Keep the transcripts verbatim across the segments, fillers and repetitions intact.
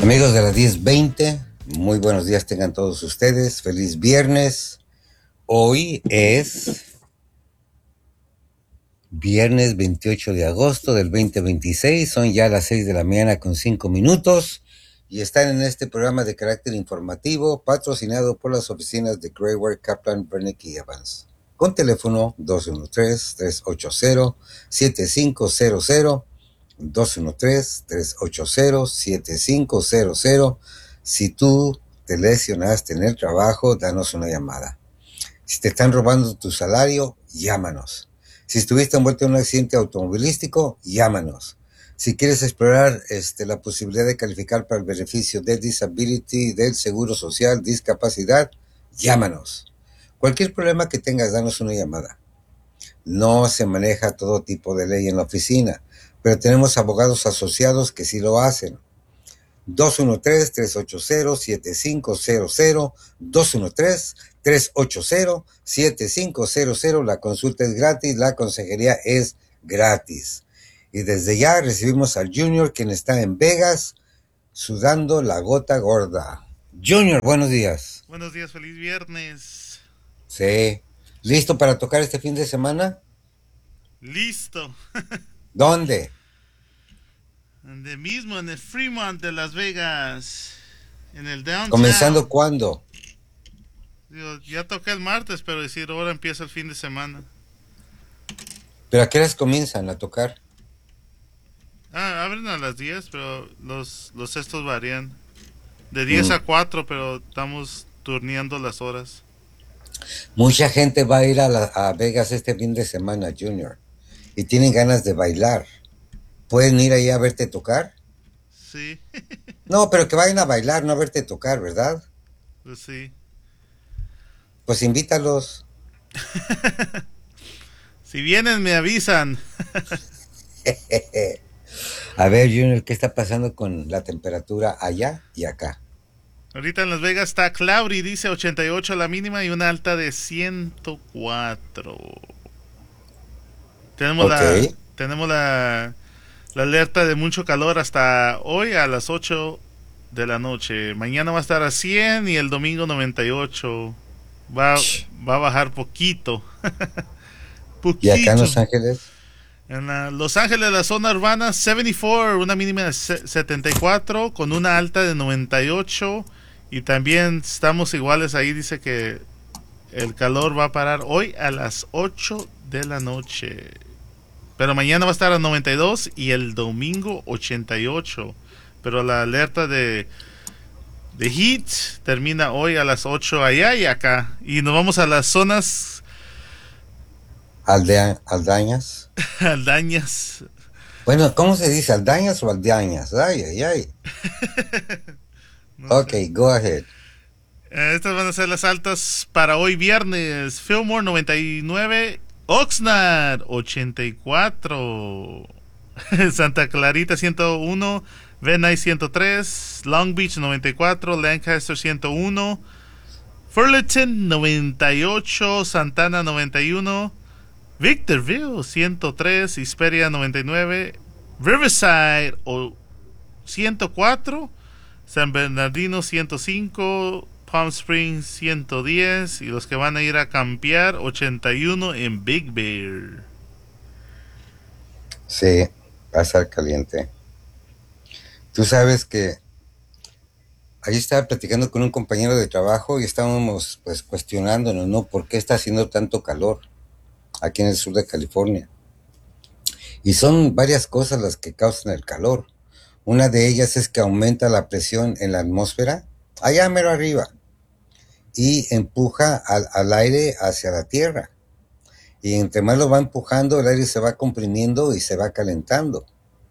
Amigos de las diez veinte, muy buenos días tengan todos ustedes. Feliz viernes. Hoy es viernes veintiocho de agosto del veinte veintiséis. Son ya las seis de la mañana con cinco minutos. Y están en este programa de carácter informativo patrocinado por las oficinas de Grayware, Kaplan, Bernick y Evans. Con teléfono dos uno tres, tres ocho cero, siete cinco cero cero. dos uno tres, tres ocho cero, siete cinco cero cero. Si tú te lesionaste en el trabajo, danos una llamada. Si te están robando tu salario, llámanos. Si estuviste envuelto en un accidente automovilístico, llámanos. Si quieres explorar este, la posibilidad de calificar para el beneficio de disability, del seguro social, discapacidad, llámanos. Cualquier problema que tengas, danos una llamada. No se maneja todo tipo de ley en la oficina, pero tenemos abogados asociados que sí lo hacen. dos uno tres, tres ocho cero, siete cinco cero cero, dos uno tres, tres ocho cero, siete cinco cero cero. La consulta es gratis, la consejería es gratis. Y desde ya recibimos al Junior, quien está en Vegas, sudando la gota gorda. Junior, buenos días. Buenos días, feliz viernes. Sí. ¿Listo para tocar este fin de semana? Listo. ¿Dónde? De mismo en el Fremont de Las Vegas, en el ¿Comenzando downtown. cuándo? Digo, ya toqué el martes, pero decir ahora empieza el fin de semana. ¿Pero a qué horas comienzan a tocar? Ah, abren a las diez, pero los, los estos varían. De diez Mm. a cuatro, pero estamos turneando las horas. Mucha gente va a ir a, la- a Vegas este fin de semana, Junior, y tienen ganas de bailar. ¿Pueden ir ahí a verte tocar? Sí, No, pero que vayan a bailar, no a verte tocar, ¿verdad? pues sí. Pues invítalos. Si vienen, me avisan. A ver, Junior, ¿qué está pasando con la temperatura allá y acá? Ahorita en Las Vegas está cloudy, dice ochenta y ocho la mínima y una alta de ciento cuatro. Tenemos Ok, la tenemos la, la alerta de mucho calor hasta hoy a las ocho de la noche. Mañana va a estar a cien y el domingo noventa y ocho. Va, va a bajar poquito. ¿y acá en Poquito. Los Ángeles? En la- Los Ángeles, la zona urbana, setenta y cuatro, una mínima de se- setenta y cuatro, con una alta de noventa y ocho. Y también estamos iguales ahí, dice que el calor va a parar hoy a las ocho de la noche. Pero mañana va a estar a noventa y dos y el domingo ochenta y ocho. Pero la alerta de, de heat termina hoy a las ocho allá y acá. Y nos vamos a las zonas Aldea, Aldañas. aldañas. Bueno, ¿cómo se dice? ¿Aldañas o aldeañas? Ay, ay, ay. No Ok, sé. go ahead. Eh, Estas van a ser las altas para hoy viernes. Fillmore noventa y nueve. Oxnard ochenta y cuatro. Santa Clarita ciento uno. Van Nuys ciento tres. Long Beach noventa y cuatro. Lancaster ciento uno. Fullerton noventa y ocho. Santana noventa y uno. Victorville ciento tres. Hesperia noventa y nueve. Riverside ciento cuatro. San Bernardino ciento cinco. Palm Springs ciento diez. Y los que van a ir a campear ochenta y uno en Big Bear. Sí, va a estar caliente. Tú sabes que ahí estaba platicando con un compañero de trabajo y estábamos pues cuestionándonos, ¿no? ¿Por qué está haciendo tanto calor aquí en el sur de California? Y son varias cosas las que causan el calor. Una de ellas es que aumenta la presión en la atmósfera, allá mero arriba, y empuja al, al aire hacia la tierra. Y entre más lo va empujando, el aire se va comprimiendo y se va calentando.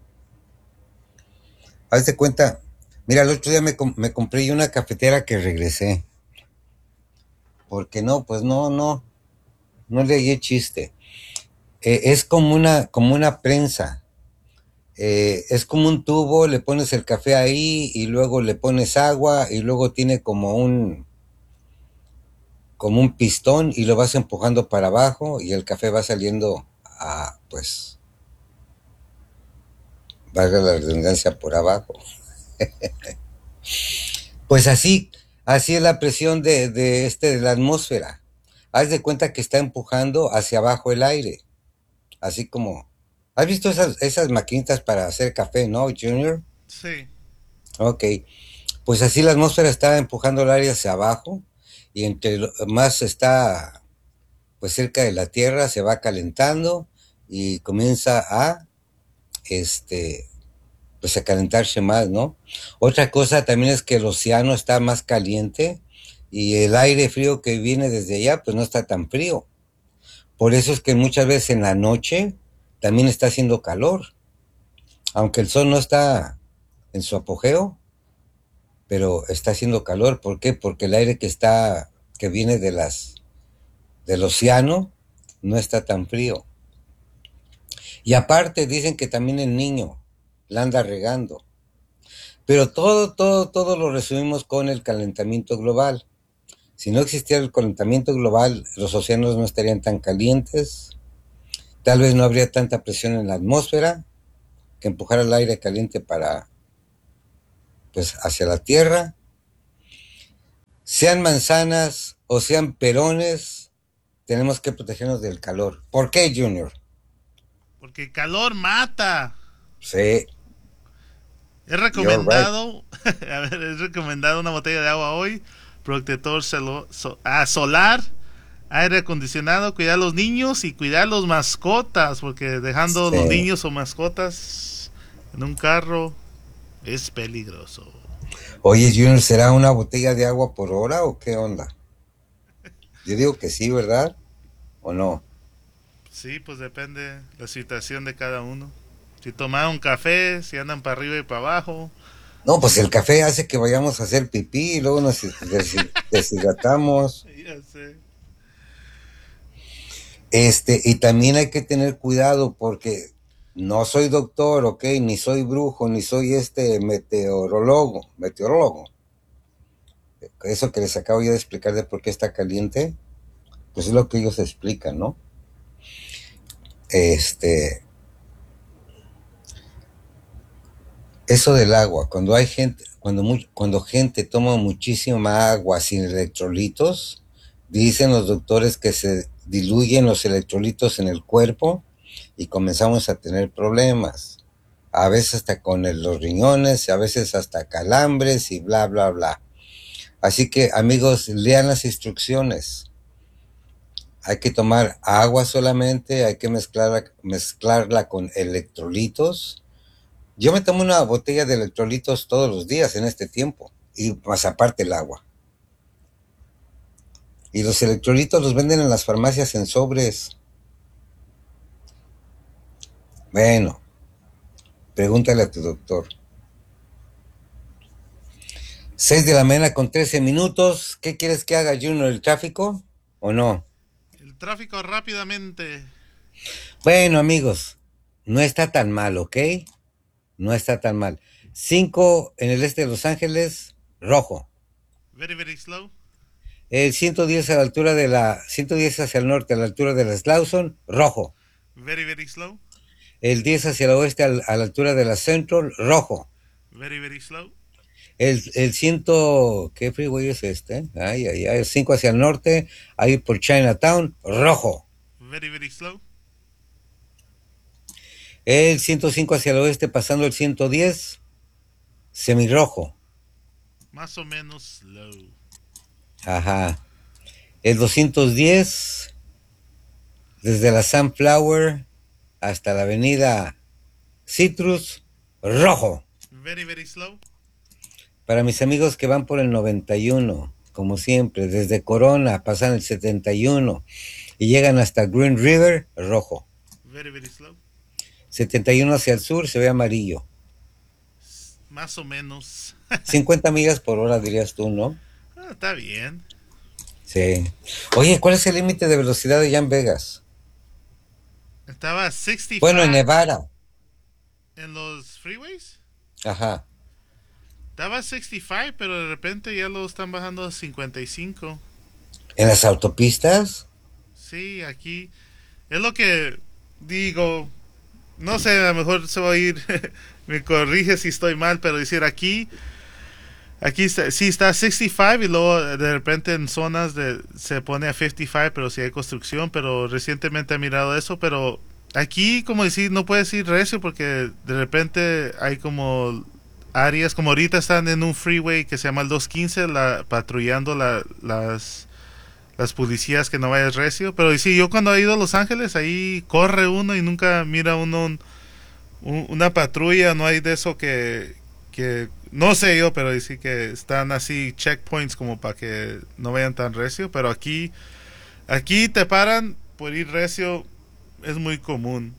Haz de cuenta, mira, el otro día me, com- me compré yo una cafetera que regresé. Porque no, pues no, no, no le hallé chiste. Eh, es como una, como una prensa. Eh, es como un tubo, le pones el café ahí y luego le pones agua y luego tiene como un, como un pistón y lo vas empujando para abajo y el café va saliendo a, pues, valga la redundancia, por abajo. Pues así, así es la presión de, de este de la atmósfera. Haz de cuenta que está empujando hacia abajo el aire, así como, ¿has visto esas, esas maquinitas para hacer café, no, Junior? Sí. Ok, pues así la atmósfera está empujando el aire hacia abajo y entre lo- más está pues cerca de la Tierra se va calentando y comienza a este pues a calentarse más, ¿no? Otra cosa también es que el océano está más caliente y el aire frío que viene desde allá pues no está tan frío. Por eso es que muchas veces en la noche también está haciendo calor, aunque el sol no está en su apogeo, pero está haciendo calor. ¿Por qué? Porque el aire que está, que viene de las, del océano, no está tan frío. Y aparte dicen que también el niño la anda regando. Pero todo, todo, todo lo resumimos con el calentamiento global. Si no existiera el calentamiento global, los océanos no estarían tan calientes, tal vez no habría tanta presión en la atmósfera que empujara el aire caliente para, pues, hacia la Tierra. Sean manzanas o sean perones, tenemos que protegernos del calor. ¿Por qué, Junior? Porque el calor mata. Sí, Es you're right. recomendado, a ver, es recomendado una botella de agua hoy, protector celo- so- ah, solar, aire acondicionado, cuidar a los niños y cuidar a los mascotas, porque dejando los Sí. niños o mascotas en un carro es peligroso. Oye, Junior, ¿será una botella de agua por hora o qué onda? Yo digo que sí, ¿verdad? ¿O no? Sí, pues depende la situación de cada uno. Si toman un café, si andan para arriba y para abajo. No, pues el café hace que vayamos a hacer pipí y luego nos des- deshidratamos. Ya sé. Este, y también hay que tener cuidado porque no soy doctor, ¿ok? Ni soy brujo, ni soy este meteorólogo, meteorólogo. Eso que les acabo ya de explicar de por qué está caliente, pues es lo que ellos explican, ¿no? Este, eso del agua, cuando hay gente, cuando, mu- cuando gente toma muchísima agua sin electrolitos, dicen los doctores que se diluyen los electrolitos en el cuerpo y comenzamos a tener problemas. A veces hasta con el- los riñones, a veces hasta calambres y bla, bla, bla. Así que amigos, lean las instrucciones. Hay que tomar agua solamente, hay que mezclarla, mezclarla con electrolitos. Yo me tomo una botella de electrolitos todos los días en este tiempo, y más aparte el agua. Y los electrolitos los venden en las farmacias en sobres. Bueno, pregúntale a tu doctor. Seis de la mañana con trece minutos. ¿Qué quieres que haga, Juno? ¿El tráfico o no? El tráfico rápidamente. Bueno, amigos, no está tan mal, ¿ok? No está tan mal. Cinco en el este de Los Ángeles, rojo. Very, very slow. El ciento diez a la altura de la, ciento diez hacia el norte a la altura de la Slauson, rojo. Very, very slow. El diez hacia el oeste al- a la altura de la Central, rojo. Very, very slow. El, el ciento, ¿qué freeway es este? Ay, ay, ay, el cinco hacia el norte, ahí por Chinatown, rojo. Very, very slow. El ciento cinco hacia el oeste pasando el ciento diez, semirrojo. Más o menos slow. Ajá. El doscientos diez desde la Sunflower hasta la avenida Citrus, rojo. Very, very slow. Para mis amigos que van por el noventa y uno, como siempre, desde Corona pasan el setenta y uno y llegan hasta Green River, rojo. Very, very slow. setenta y uno hacia el sur se ve amarillo. Más o menos. cincuenta millas por hora dirías tú, ¿no? Ah, está bien. Sí. Oye, ¿cuál es el límite de velocidad de allá en Vegas? Estaba Bueno, en sesenta y cinco Nevada. en los freeways. Ajá. Estaba sesenta y cinco, pero de repente ya lo están bajando a cincuenta y cinco. ¿En las autopistas? Sí, aquí. Es lo que digo. No sé, a lo mejor se va a ir. Me corrige si estoy mal, pero decir aquí. Aquí está, sí está a sesenta y cinco y luego de repente en zonas de, se pone a cincuenta y cinco, pero si hay construcción, pero recientemente he mirado eso, pero aquí como decir, no puedes ir recio porque de repente hay como áreas, como ahorita están en un freeway que se llama el doscientos quince, la, patrullando la, las, las policías que no vayas recio, pero sí, yo cuando he ido a Los Ángeles, ahí corre uno y nunca mira uno un, un, una patrulla, no hay de eso que, que no sé yo, pero sí que están así checkpoints como para que no vayan tan recio, pero aquí aquí te paran por ir recio, es muy común.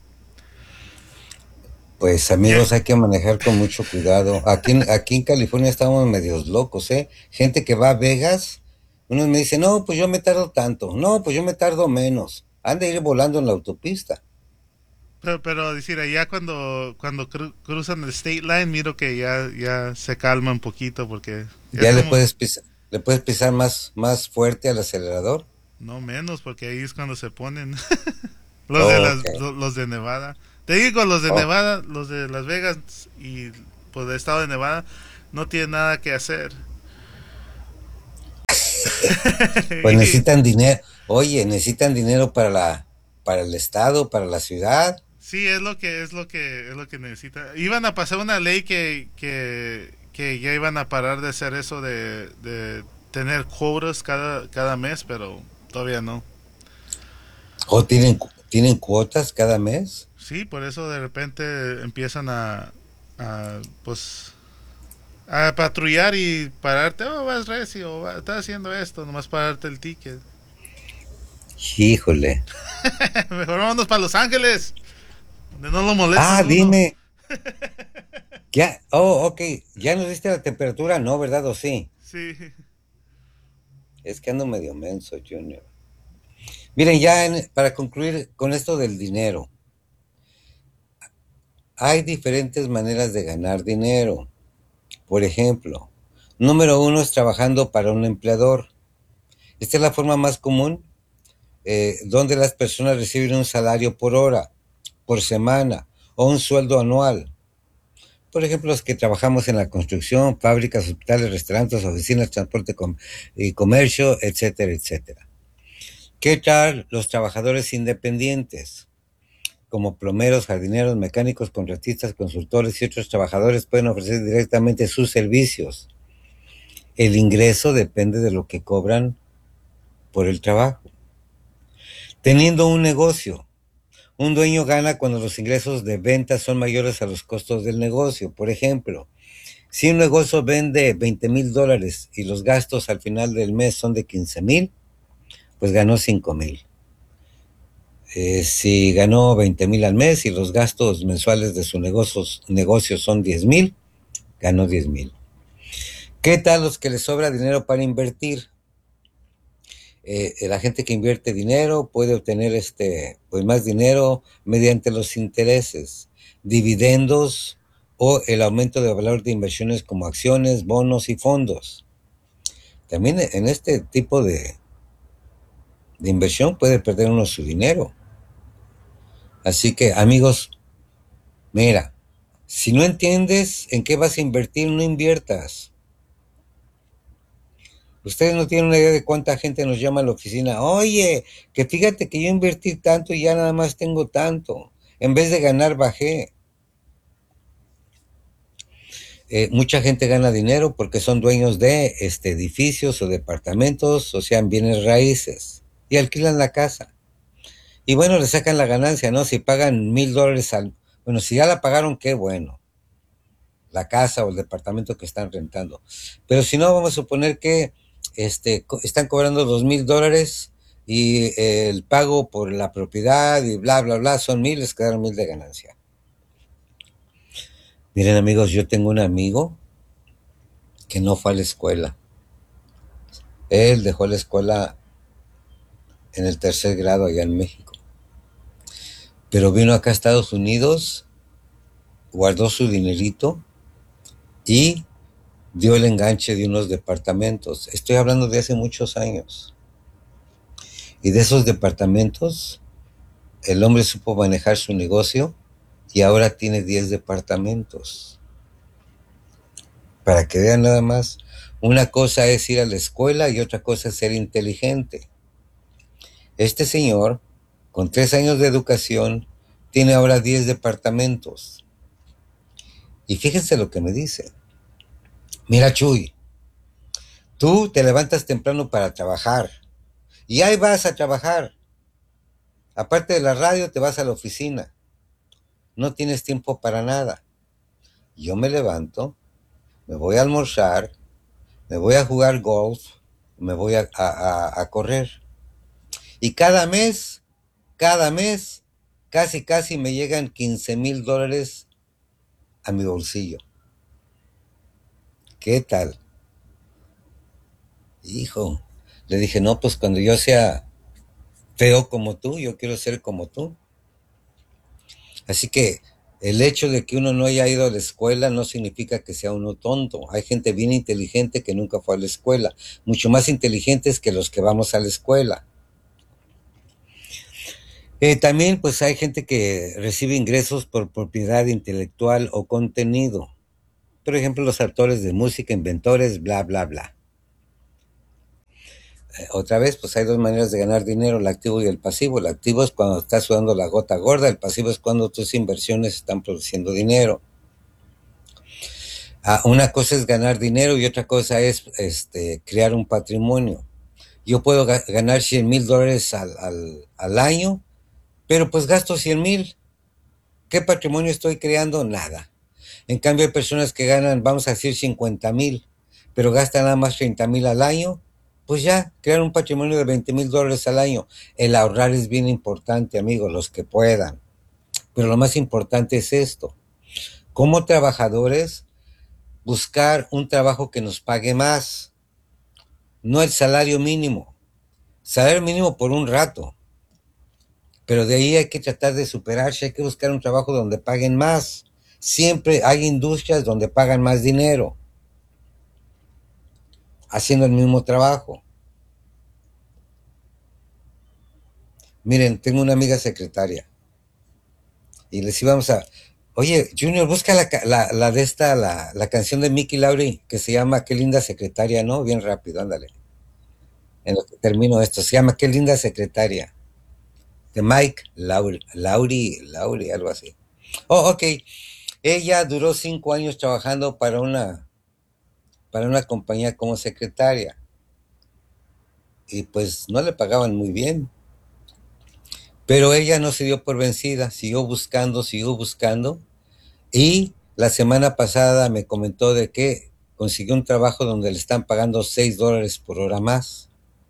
Pues Yeah. amigos, hay que manejar con mucho cuidado. Aquí, en- aquí en California estamos medios locos, ¿eh? Gente que va a Vegas, unos me dicen, no, pues yo me tardo tanto, no, pues yo me tardo menos. Han de ir volando en la autopista. Pero, pero decir, allá cuando cuando cru- cruzan el state line, miro que ya ya se calma un poquito porque es Ya le como puedes pisar, le puedes pisar más, más fuerte al acelerador. no menos porque ahí es cuando se ponen los de Ok. las lo- los de Nevada. Te digo, los de Oh. Nevada, los de Las Vegas y pues del estado de Nevada no tienen nada que hacer. Pues Y necesitan dinero. Oye, necesitan dinero para la, para el estado, para la ciudad. sí, es lo que es lo que es lo que necesita. Iban a pasar una ley que que que ya iban a parar de hacer eso de de tener quotas cada cada mes, pero todavía no. ¿O tienen, cu- tienen cuotas cada mes? Sí, por eso de repente empiezan a a pues a patrullar y pararte, oh, vas recio, va- estás haciendo esto, nomás pararte el ticket. Híjole. Mejor vámonos para Los Ángeles, donde no lo molestan Ah, uno. dime. Ya, oh, ok. ¿Ya nos diste la temperatura? No, ¿verdad? ¿O sí? Sí. Es que ando medio menso, Junior. Miren, ya en- para concluir con esto del dinero, hay diferentes maneras de ganar dinero. Por ejemplo, número uno es trabajando para un empleador. Esta es la forma más común, eh, donde las personas reciben un salario por hora, por semana o un sueldo anual. Por ejemplo, los que trabajamos en la construcción, fábricas, hospitales, restaurantes, oficinas, transporte com- y comercio, etcétera, etcétera. ¿Qué tal los trabajadores independientes? Como plomeros, jardineros, mecánicos, contratistas, consultores y otros trabajadores pueden ofrecer directamente sus servicios. El ingreso depende de lo que cobran por el trabajo. Teniendo un negocio, un dueño gana cuando los ingresos de ventas son mayores a los costos del negocio. Por ejemplo, si un negocio vende veinte mil dólares y los gastos al final del mes son de quince mil, pues ganó cinco mil. Eh, si ganó veinte mil al mes y los gastos mensuales de su negocio, negocio son diez mil, ganó diez mil. ¿Qué tal los que les sobra dinero para invertir? Eh, la gente que invierte dinero puede obtener este, pues más dinero mediante los intereses, dividendos o el aumento de valor de inversiones como acciones, bonos y fondos. También en este tipo de, de inversión puede perder uno su dinero. Así que, amigos, mira, si no entiendes en qué vas a invertir, no inviertas. Ustedes no tienen una idea de cuánta gente nos llama a la oficina. Oye, que fíjate que yo invertí tanto y ya nada más tengo tanto. En vez de ganar, bajé. Eh, mucha gente gana dinero porque son dueños de este, edificios o departamentos, o sean bienes raíces, y alquilan la casa. Y bueno, le sacan la ganancia, ¿no? Si pagan mil dólares al... Bueno, si ya la pagaron, qué bueno, la casa o el departamento que están rentando. Pero si no, vamos a suponer que este, co- están cobrando dos mil dólares y eh, el pago por la propiedad y bla, bla, bla, son mil, les quedaron mil de ganancia. Miren amigos, yo tengo un amigo que no fue a la escuela. Él dejó la escuela en el tercer grado allá en México. Pero vino acá a Estados Unidos, guardó su dinerito y dio el enganche de unos departamentos. Estoy hablando de hace muchos años. Y de esos departamentos, el hombre supo manejar su negocio y ahora tiene diez departamentos. Para que vean nada más. Una cosa es ir a la escuela y otra cosa es ser inteligente. Este señor, con tres años de educación, tiene ahora diez departamentos. Y fíjense lo que me dice. Mira, Chuy, tú te levantas temprano para trabajar. Y ahí vas a trabajar. Aparte de la radio, te vas a la oficina. No tienes tiempo para nada. Yo me levanto, me voy a almorzar, me voy a jugar golf, me voy a, a, a, a correr. Y cada mes, cada mes, casi, casi me llegan quince mil dólares a mi bolsillo. ¿Qué tal? Hijo, le dije, no, pues cuando yo sea feo como tú, yo quiero ser como tú. Así que el hecho de que uno no haya ido a la escuela no significa que sea uno tonto. Hay gente bien inteligente que nunca fue a la escuela, mucho más inteligentes que los que vamos a la escuela. Eh, también pues hay gente que recibe ingresos por propiedad intelectual o contenido. Por ejemplo, los autores de música, inventores, bla, bla, bla. Eh, otra vez, pues hay dos maneras de ganar dinero, el activo y el pasivo. El activo es cuando estás sudando la gota gorda, el pasivo es cuando tus inversiones están produciendo dinero. Ah, una cosa es ganar dinero y otra cosa es este, crear un patrimonio. Yo puedo ga ganar cien mil dólares al, al, al año, pero pues gasto cien mil. ¿Qué patrimonio estoy creando? Nada. En cambio hay personas que ganan, vamos a decir, cincuenta mil, pero gastan nada más treinta mil al año. Pues ya, crear un patrimonio de veinte mil dólares al año. El ahorrar es bien importante, amigos, los que puedan. Pero lo más importante es esto. Como trabajadores, buscar un trabajo que nos pague más. No el salario mínimo. Salario mínimo por un rato. Pero de ahí hay que tratar de superarse, hay que buscar un trabajo donde paguen más. Siempre hay industrias donde pagan más dinero, haciendo el mismo trabajo. Miren, tengo una amiga secretaria y les íbamos a... Oye, Junior, busca la, la, la de esta, la, la canción de Mickey Lauri que se llama Qué linda secretaria, ¿no? Bien rápido, ándale. En lo que termino esto, se llama Qué linda secretaria, de Mike Lauri, Lauri, Lauri, algo así. Oh, ok. Ella duró cinco años trabajando para una, para una compañía como secretaria y pues no le pagaban muy bien. Pero ella no se dio por vencida, siguió buscando, siguió buscando. Y la semana pasada me comentó de que consiguió un trabajo donde le están pagando seis dólares por hora más.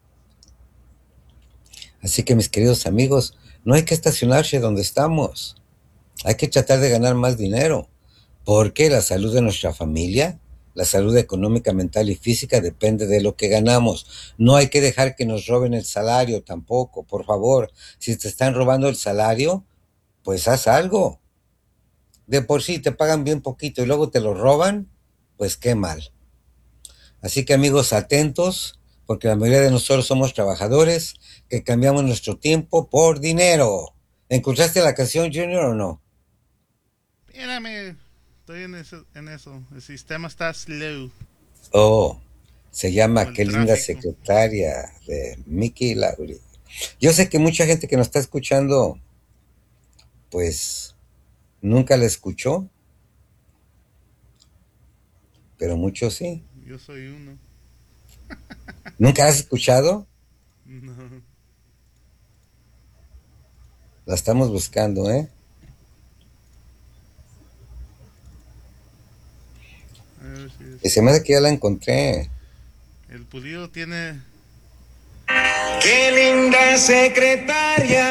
Así que mis queridos amigos, no hay que estacionarse donde estamos. Hay que tratar de ganar más dinero. Porque la salud de nuestra familia, la salud económica, mental y física depende de lo que ganamos. No hay que dejar que nos roben el salario tampoco, por favor. Si te están robando el salario, pues haz algo. De por sí te pagan bien poquito y luego te lo roban, pues qué mal. Así que amigos, atentos, porque la mayoría de nosotros somos trabajadores que cambiamos nuestro tiempo por dinero. ¿Escuchaste la canción, Junior, o no? Espérame, estoy en eso, en eso. El sistema está slow. Oh, se Como llama el Qué linda tráfico. secretaria de Mickey Lauri. Yo sé que mucha gente que nos está escuchando, pues nunca la escuchó, pero muchos sí. Yo soy uno. ¿Nunca la has escuchado? No. La estamos buscando, ¿eh? A ver si Y es. se me hace que ya la encontré. El pulido tiene. Qué linda secretaria.